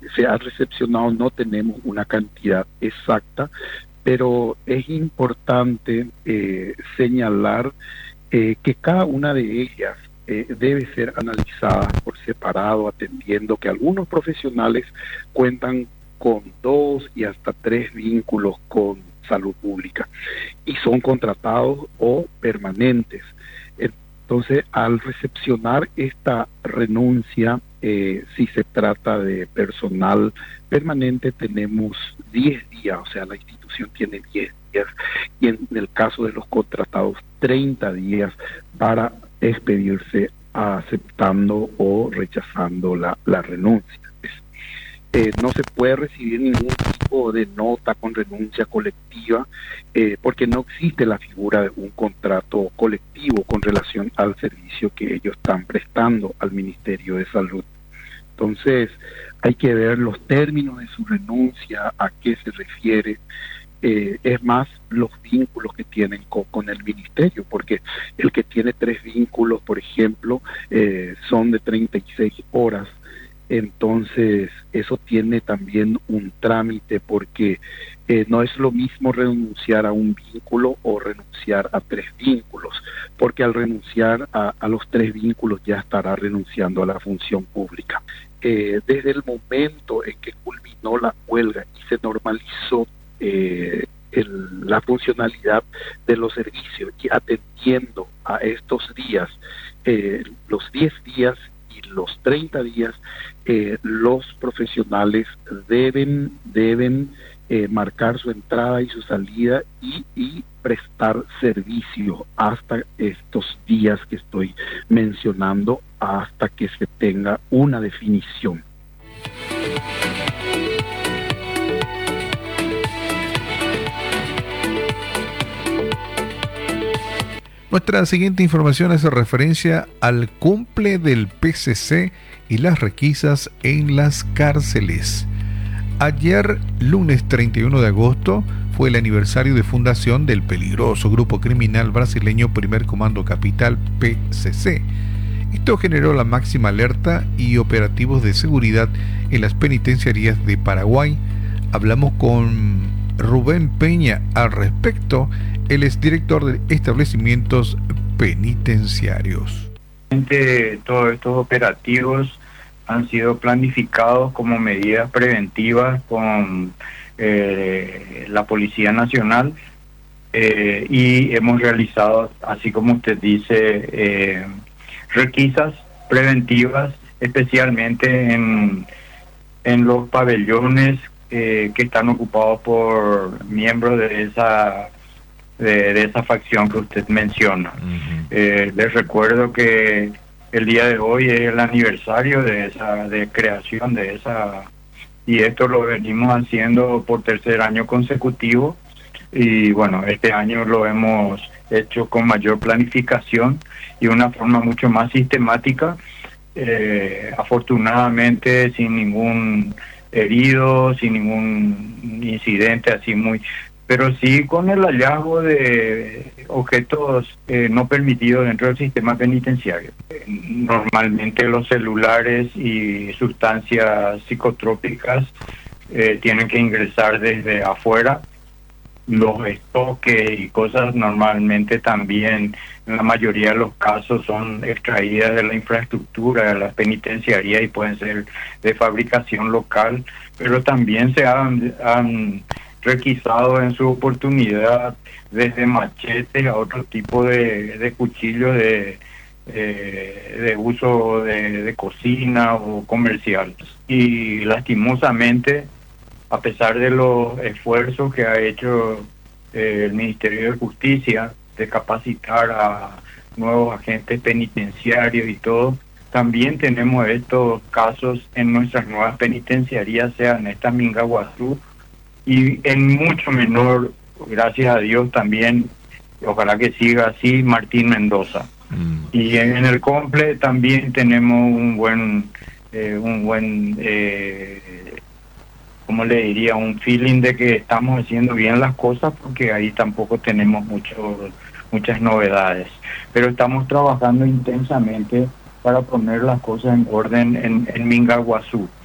se ha recepcionado, no tenemos una cantidad exacta, pero es importante señalar que cada una de ellas debe ser analizada por separado, atendiendo que algunos profesionales cuentan con 2 y hasta 3 vínculos con salud pública y son contratados o permanentes. Entonces, al recepcionar esta renuncia, si se trata de personal permanente, tenemos 10 días, o sea, la institución tiene 10 días, y en el caso de los contratados, 30 días para expedirse aceptando o rechazando la renuncia. No se puede recibir ningún tipo de nota con renuncia colectiva porque no existe la figura de un contrato colectivo con relación al servicio que ellos están prestando al Ministerio de Salud. Entonces, hay que ver los términos de su renuncia, a qué se refiere, es más los vínculos que tienen con el ministerio, porque el que tiene 3 vínculos, por ejemplo, son de 36 horas. Entonces, eso tiene también un trámite porque no es lo mismo renunciar a un vínculo o renunciar a 3 vínculos, porque al renunciar a los 3 vínculos ya estará renunciando a la función pública. Desde el momento en que culminó la huelga y se normalizó la funcionalidad de los servicios y atendiendo a estos días, los 10 días y los 30 días, los profesionales deben marcar su entrada y su salida y prestar servicio hasta estos días que estoy mencionando, hasta que se tenga una definición. Nuestra siguiente información hace referencia al cumple del PCC y las requisas en las cárceles. Ayer, lunes 31 de agosto, fue el aniversario de fundación del peligroso grupo criminal brasileño Primer Comando Capital, PCC. Esto generó la máxima alerta y operativos de seguridad en las penitenciarías de Paraguay. Hablamos con Rubén Peña al respecto. Él es director de establecimientos penitenciarios. Todos estos operativos han sido planificados como medidas preventivas con la Policía Nacional y hemos realizado, así como usted dice, requisas preventivas, especialmente en los pabellones que están ocupados por miembros de esa facción que usted menciona. Les recuerdo que el día de hoy es el aniversario de creación de esa, y esto lo venimos haciendo por 3er año consecutivo, y bueno, este año lo hemos hecho con mayor planificación y una forma mucho más sistemática, afortunadamente sin ningún herido, sin ningún incidente así pero sí con el hallazgo de objetos no permitidos dentro del sistema penitenciario. Normalmente los celulares y sustancias psicotrópicas tienen que ingresar desde afuera. Los estoques y cosas normalmente también, en la mayoría de los casos, son extraídas de la infraestructura de la penitenciaría y pueden ser de fabricación local, pero también se han requisado en su oportunidad desde machetes a otro tipo de cuchillos de uso de cocina o comercial. Y lastimosamente, a pesar de los esfuerzos que ha hecho el Ministerio de Justicia de capacitar a nuevos agentes penitenciarios y todo, también tenemos estos casos en nuestras nuevas penitenciarías, sea en esta Mingaguazú, y en mucho menor, gracias a Dios también, ojalá que siga así, Martín Mendoza. Y en el Comple también tenemos un buen ¿cómo le diría? Un feeling de que estamos haciendo bien las cosas, porque ahí tampoco tenemos muchas novedades. Pero estamos trabajando intensamente para poner las cosas en orden en Mingaguazú.